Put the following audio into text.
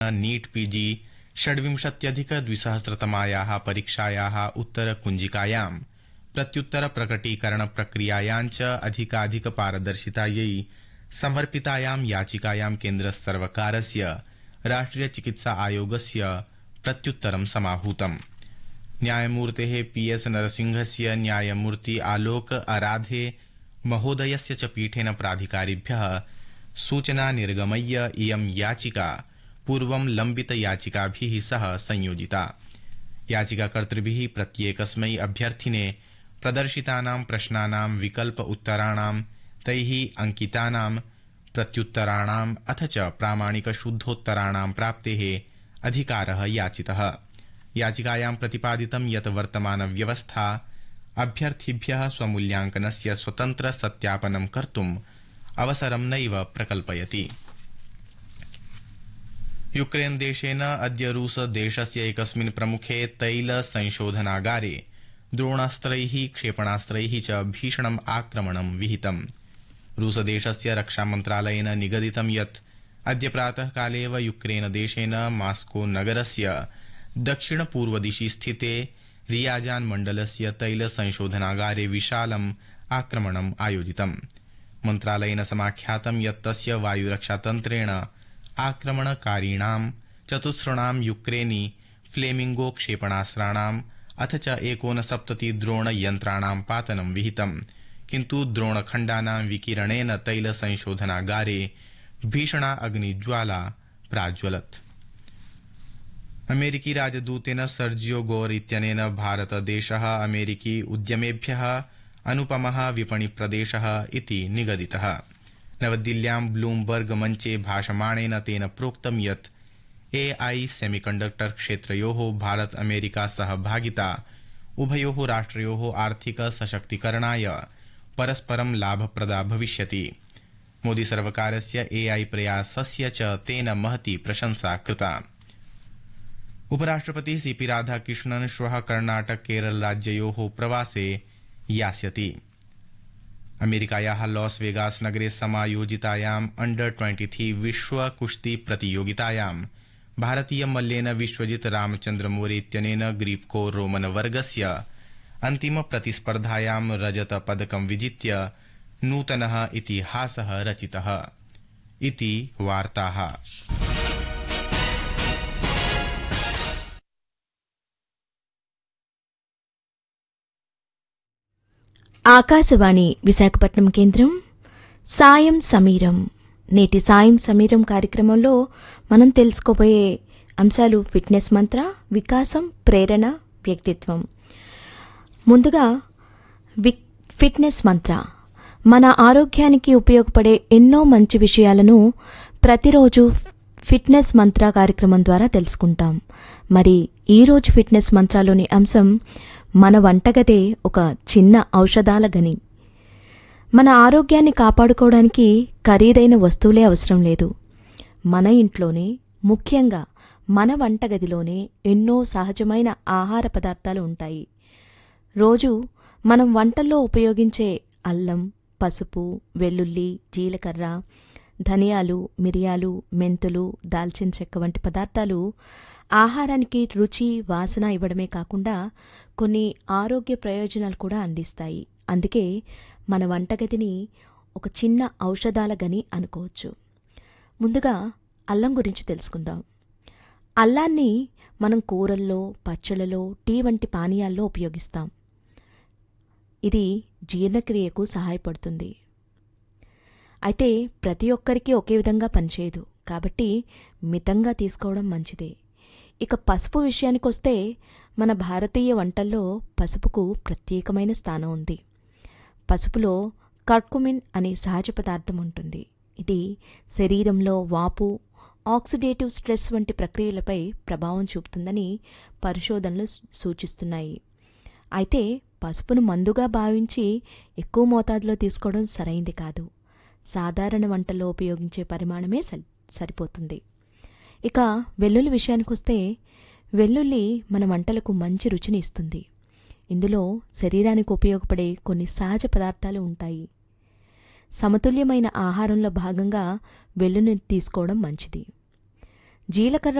NEET PG षड्विंशत्यधिक-द्विसहस्रतमायाः परीक्षायाः उत्तरकुञ्जिकायां प्रत्युत्तरप्रकटीकरणप्रक्रियायां च अधिकाधिकपारदर्शितायै समर्पितायां याचिकायां केन्द्रसर्वकारस्य राष्ट्रियचिकित्सा आयोगस्य प्रत्युत्तरं समाहूतम्। न्यायमूर्तेः PS नरसिंहस्य न्यायमूर्ति आलोक आराधे महोदयस्य च पीठेन प्राधिकारिभ्यः सूचना निर्गमय्य इयं याचिका पूर्वं लम्बित याचिकाभिः सह संयोजिता। याचिकाकर्तृभिः प्रत्येकस्मै अभ्यर्थिने प्रदर्शितानां प्रश्नानां विकल्प उत्तराणां तैः अंकितानां प्रत्युत्तराणाम् अथ च प्रामाणिक शुद्धोत्तराणां प्राप्तेः अधिकारः याचितः। याचिकायां प्रतिपादितं यत् वर्तमानव्यवस्था अभ्यर्थिभ्यः स्वमूल्यांकनस्य स्वतन्त्र सत्यापनं कर्तुम् अवसरं नैव प्रकल्पयति। यूक्रेन देशेन अद्य रूस देशस्य एकस्मिन् प्रमुखे तैल संशोधनागारे द्रोणास्त्रैः क्षेपणास्त्रैः च भीषणम् आक्रमणं विहितम्। रूसदेशस्य रक्षामन्त्रालयेन निगदितं यत् अद्य प्रातःकाले एव यूक्रेन देशेन मास्को नगरस्य दक्षिणपूर्वदिशि स्थिते रियाजान मण्डलस्य तैल संशोधनागारे विशालम् आक्रमणम् आयोजितम्। मन्त्रालयेन समाख्यातं यत् तस्य वायुरक्षातन्त्रेण आक्रमणकारिणां चतुस्रणां यूक्रेनी फ्लेमिंगो क्षेपणास्त्राणाम् अथ च 69 द्रोणयन्त्राणां पातनं विहितम्, किन्तु द्रोणखण्डानां विकिरणेन तैल संशोधनागारे भीषणा अग्निज्वाला प्राज्वलत्। अमेरिकी राजदूतेन सर्जियो गोर इत्यनेन भारतदेशः अमेरिकी उद्यमेभ्यः अनुपमः विपणिप्रदेशः इति निगदितः। नवदिल्ल्यां ब्लूमबर्ग मञ्चे भाषमाणेन तेन प्रोक्तं यत् AI सेमीकण्डक्टर क्षेत्रयोः भारत अमेरिका सहभागिता उभयोः राष्ट्रयोः आर्थिक सशक्तीकरणाय परस्परं लाभप्रदा भविष्यति। मोदी सर्वकारस्य AI प्रयासस्य च तेन महती प्रशंसा कृता। उपराष्ट्रपति सीपी राधाकृष्णन् श्वः कर्णाटक केरल राज्ययोः प्रवासे यास्यति। अमेरिकायाः लॉस वेगास नगरे समायोजितायाम् अंडर-23 विश्व कुश्ती प्रतियोगितायां भारतीय मल्लेन विश्वजित रामचन्द्रमौर्य इत्यनेन ग्रीप्को रोमन वर्गस्य अन्तिम प्रतिस्पर्धायां रजत पदकं विजित्य नूतनः इतिहासः रचितः इति वार्ताः। ఆకాశవాణి విశాఖపట్నం కేంద్రం సాయం సమీరం. నేటి సాయం సమీరం కార్యక్రమంలో మనం తెలుసుకోబోయే అంశాలు ఫిట్నెస్ మంత్ర, వికాసం, ప్రేరణ, వ్యక్తిత్వం. ముందుగా ఫిట్నెస్ మంత్ర. మన ఆరోగ్యానికి ఉపయోగపడే ఎన్నో మంచి విషయాలను ప్రతిరోజు ఫిట్నెస్ మంత్ర కార్యక్రమం ద్వారా తెలుసుకుంటాం. మరి ఈరోజు ఫిట్నెస్ మంత్రాలోని అంశం మన వంటగదే ఒక చిన్న ఔషధాల గని. మన ఆరోగ్యాన్ని కాపాడుకోవడానికి ఖరీదైన వస్తువులే అవసరం లేదు. మన ఇంట్లోనే, ముఖ్యంగా మన వంటగదిలోనే ఎన్నో సహజమైన ఆహార పదార్థాలు ఉంటాయి. రోజు మనం వంటల్లో ఉపయోగించే అల్లం, పసుపు, వెల్లుల్లి, జీలకర్ర, ధనియాలు, మిరియాలు, మెంతులు, దాల్చిన చెక్క వంటి పదార్థాలు ఆహారానికి రుచి, వాసన ఇవ్వడమే కాకుండా కొన్ని ఆరోగ్య ప్రయోజనాలు కూడా అందిస్తాయి. అందుకే మన వంటగదిని ఒక చిన్న ఔషధాల గని అనుకోవచ్చు. ముందుగా అల్లం గురించి తెలుసుకుందాం. అల్లాన్ని మనం కూరల్లో, పచ్చళ్ళలో, టీ వంటి పానీయాల్లో ఉపయోగిస్తాం. ఇది జీర్ణక్రియకు సహాయపడుతుంది. అయితే ప్రతి ఒక్కరికి ఒకే విధంగా పనిచేయదు, కాబట్టి మితంగా తీసుకోవడం మంచిదే. ఇక పసుపు విషయానికొస్తే మన భారతీయ వంటల్లో పసుపుకు ప్రత్యేకమైన స్థానం ఉంది. పసుపులో కర్కుమిన్ అనే సహజ పదార్థం ఉంటుంది. ఇది శరీరంలో వాపు, ఆక్సిడేటివ్ స్ట్రెస్ వంటి ప్రక్రియలపై ప్రభావం చూపుతుందని పరిశోధనలు సూచిస్తున్నాయి. అయితే పసుపును మందుగా భావించి ఎక్కువ మోతాదులో తీసుకోవడం సరైంది కాదు. సాధారణ వంటల్లో ఉపయోగించే పరిమాణమే సరిపోతుంది. ఇక వెల్లుల్లి విషయానికొస్తే వెల్లుల్లి మన వంటలకు మంచి రుచిని ఇస్తుంది. ఇందులో శరీరానికి ఉపయోగపడే కొన్ని సహజ పదార్థాలు ఉంటాయి. సమతుల్యమైన ఆహారంలో భాగంగా వెల్లుల్లిని తీసుకోవడం మంచిది. జీలకర్ర